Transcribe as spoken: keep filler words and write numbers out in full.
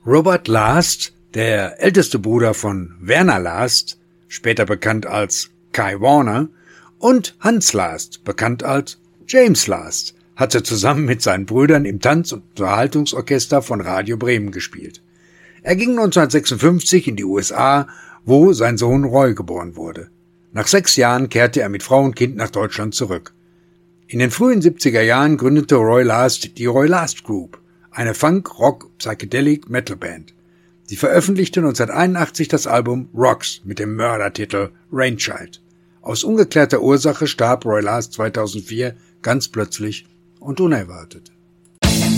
Robert Last, der älteste Bruder von Werner Last, später bekannt als Kai Warner, und Hans Last, bekannt als James Last, hatte zusammen mit seinen Brüdern im Tanz- und Unterhaltungsorchester von Radio Bremen gespielt. Er ging neunzehnhundertsechsundfünfzig in die U S A, wo sein Sohn Roy geboren wurde. Nach sechs Jahren kehrte er mit Frau und Kind nach Deutschland zurück. In den frühen siebziger Jahren gründete Roy Last die Roy Last Group, eine Funk-Rock-Psychedelic-Metal-Band. Sie veröffentlichte neunzehnhunderteinundachtzig das Album Rocks mit dem Mördertitel Rainchild. Aus ungeklärter Ursache starb Roy Last zweitausendvier ganz plötzlich und unerwartet.